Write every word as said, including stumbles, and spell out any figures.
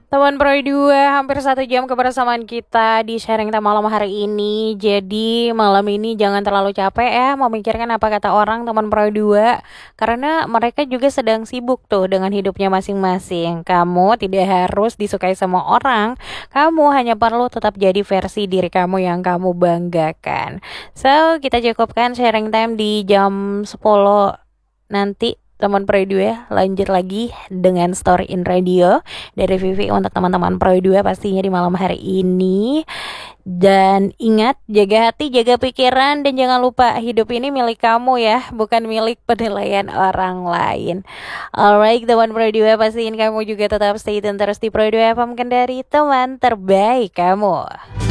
Teman Pro dua, hampir satu jam kebersamaan kita di sharing time malam hari ini. Jadi malam ini jangan terlalu capek ya memikirkan apa kata orang teman Pro dua. Karena mereka juga sedang sibuk tuh dengan hidupnya masing-masing. Kamu tidak harus disukai semua orang. Kamu hanya perlu tetap jadi versi diri kamu yang kamu banggakan. So, kita cukupkan sharing time di jam sepuluh nanti. Teman Pro dua lanjut lagi dengan Story in Radio dari Vivi untuk teman-teman Pro dua pastinya di malam hari ini. Dan ingat, jaga hati, jaga pikiran, dan jangan lupa hidup ini milik kamu ya, bukan milik penilaian orang lain. Alright, teman Pro dua, pastiin kamu juga tetap stay tune terus di Pro dua F M, kan dari teman terbaik kamu.